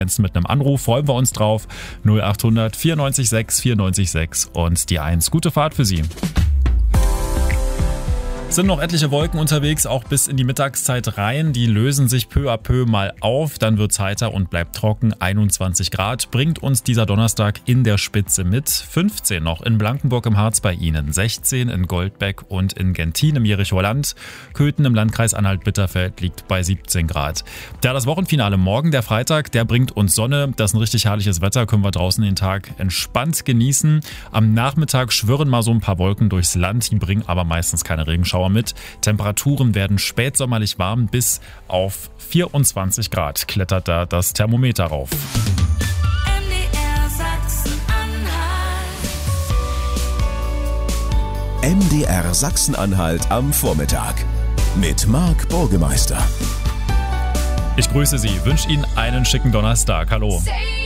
mit einem Anruf, freuen wir uns drauf. 0800 94 6 94 6 und die 1. Gute Fahrt für Sie. Es sind noch etliche Wolken unterwegs, auch bis in die Mittagszeit rein. Die lösen sich peu à peu mal auf, dann wird's heiter und bleibt trocken. 21 Grad bringt uns dieser Donnerstag in der Spitze mit. 15 noch in Blankenburg im Harz bei Ihnen, 16 in Goldbeck und in Gentin im Jerichower Land. Köthen im Landkreis Anhalt-Bitterfeld liegt bei 17 Grad. Ja, das Wochenfinale morgen, der Freitag, der bringt uns Sonne. Das ist ein richtig herrliches Wetter, können wir draußen den Tag entspannt genießen. Am Nachmittag schwirren mal so ein paar Wolken durchs Land, die bringen aber meistens keine Regenschauer mit. Temperaturen werden spätsommerlich warm, bis auf 24 Grad klettert da das Thermometer rauf. MDR Sachsen-Anhalt am Vormittag mit Marc Burgemeister. Ich grüße Sie, wünsche Ihnen einen schicken Donnerstag. Hallo.